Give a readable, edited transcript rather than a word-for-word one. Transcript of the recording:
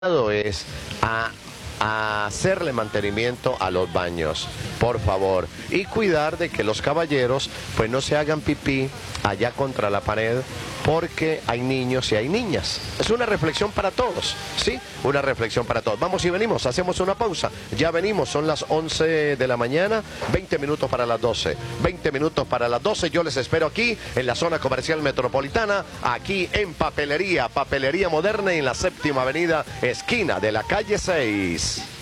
es a hacerle mantenimiento a los baños, por favor, y cuidar de que los caballeros pues no se hagan pipí allá contra la pared, porque hay niños y hay niñas. Es una reflexión para todos, ¿sí? Una reflexión para todos. Vamos y venimos, hacemos una pausa. Ya venimos, son las 11 de la mañana, 20 minutos para las 12. 20 minutos para las 12, yo les espero aquí en la zona comercial metropolitana, aquí en Papelería Moderna, en la 7ª Avenida, esquina de la calle 6.